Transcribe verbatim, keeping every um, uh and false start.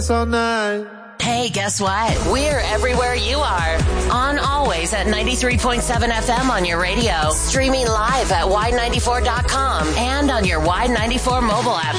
all night. Hey, guess what? We're everywhere you are. On always at ninety-three point seven F M on your radio. Streaming live at Y ninety-four dot com and on your Y ninety-four mobile app